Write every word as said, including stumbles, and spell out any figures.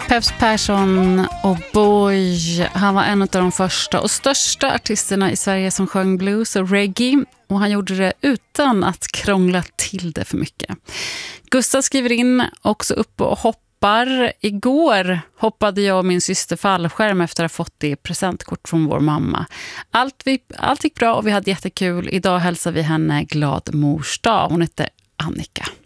Peps Persson och Boy, han var en av de första och största artisterna i Sverige som sjöng blues och reggae, och han gjorde det utan att krångla till det för mycket. Gustav skriver in också upp och hoppar. Igår hoppade jag och min syster fallskärm efter att ha fått det presentkort från vår mamma. Allt, vi, allt gick bra och vi hade jättekul. Idag hälsar vi henne glad mors dag. Hon heter Annika.